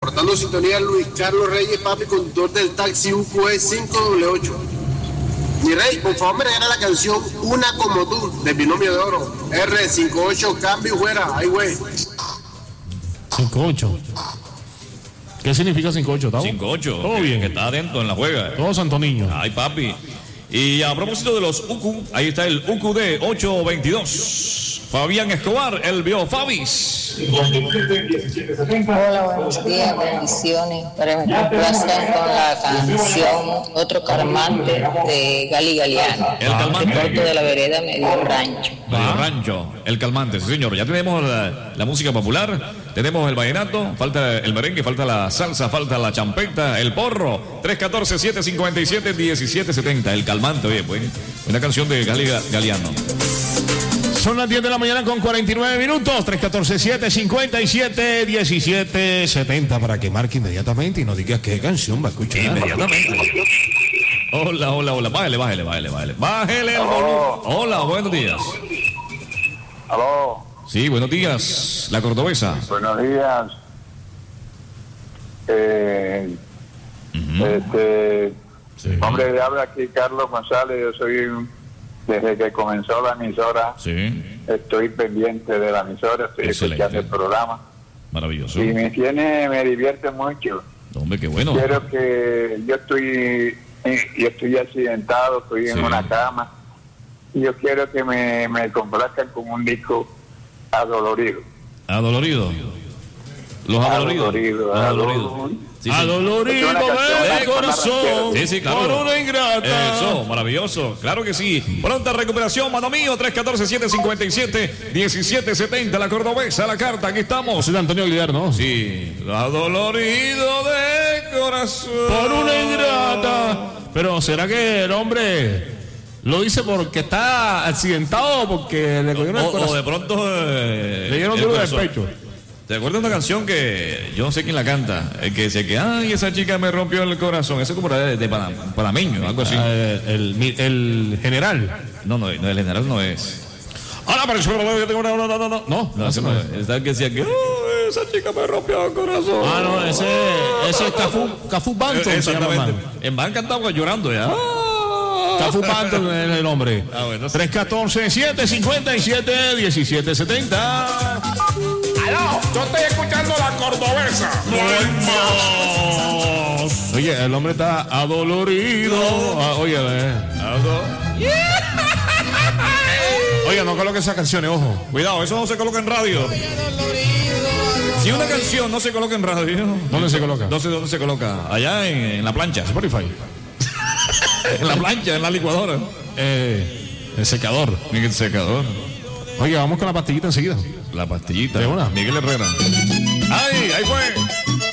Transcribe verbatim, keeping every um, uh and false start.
reportando sintonía Luis Carlos Reyes, papi, conductor del taxi U Q E cinco doble ocho. Mi rey, por favor me regala la canción Una como tú, del Binomio de Oro. R cincuenta y ocho, cambio fuera, ay güey. cincuenta y ocho. ¿Qué significa cincuenta y ocho, Tavo? cincuenta y ocho. Todo que, bien. Que está adentro en la juega. Todo santo niño. Ay, papi. Y a propósito de los U Q, ahí está el U Q D ocho veintidós. Fabián Escobar, el vio Fabis. Hola, buenos días, bendiciones. Para me complacen con la canción Otro Calmante de Gali Galiano. El calmante. Reporte de la vereda Medio Rancho. Medio Rancho, el calmante, sí señor. Ya tenemos la, la música popular, tenemos el vallenato, falta el merengue, falta la salsa, falta la champeta, el porro. tres uno cuatro, siete cinco siete, uno siete siete cero. El calmante, oye, pues, una canción de Gali Galiano. Son las diez de la mañana con cuarenta y nueve minutos. tres uno cuatro, siete cinco siete, uno siete siete cero para que marque inmediatamente y nos diga qué canción va a escuchar. Inmediatamente. Hola, hola, hola. Bájale, bájale, bájale, bájale. Bájale el volumen. Hola, buenos días. Aló. Sí, buenos días. La cordobesa. Buenos días. Eh, Uh-huh. este, Sí. hombre, le habla aquí Carlos González. Yo soy, un- desde que comenzó la emisora, Sí, estoy pendiente de la emisora, estoy Excelente. escuchando el programa. maravilloso. Y me tiene, me divierte mucho. Hombre, qué bueno. Quiero que yo estoy, eh, yo estoy accidentado, estoy en Sí. una cama. Y yo quiero que me, me complazcan con un disco adolorido. Adolorido. Los adoloridos. Adolorido, Los adoloridos. adolorido. Sí, sí. Adolorido Es una canción, de una corazón. Sí, sí, claro. Por una ingrata. Eso, maravilloso. Claro que sí. Pronta recuperación, mano mío. tres uno cuatro, siete cinco siete, uno siete siete cero. La cordobesa, la carta. Aquí estamos. Es de Antonio Aguilar, ¿no? Sí. Adolorido de corazón. Por una ingrata. Pero ¿será que el hombre lo dice porque está accidentado o porque le cogieron el O, o corazón? de pronto. Eh, Le dieron el duro del corazón. pecho. ¿Te acuerdas de una canción que yo no sé quién la canta? El que dice que, ay, esa chica me rompió el corazón. Eso es como de, de pana- panameño, algo así. Ah, el, el, el general. No, no, no, el general no es. Ahora, pero yo tengo una. No, no, no, no. No, No, ese no es. Está el que decía que, oh, esa chica me rompió el corazón. Ah, no, ese, ese es Cafú, Cafú Banton. Se llama, Exactamente. man. En van cantaba llorando ya. Cafú Banton es el nombre. Ah, bueno, sí. tres uno cuatro, siete cinco siete, uno siete siete cero. ¡Aló! Yo estoy escuchando la cordobesa. Oye, el hombre está adolorido. Ah, oye, eh. Oye, no coloque esas canciones, ojo. Cuidado, eso no se coloca en radio. Si una canción no se coloca en radio, ¿Dónde se coloca? no sé dónde se coloca. Allá en, en la plancha. Spotify. En la plancha, en la licuadora. Eh, el secador. En el secador. Oye, vamos con la pastillita enseguida. La pastillita. ¿De una? Miguel Herrera. ¡Ay! Ahí fue.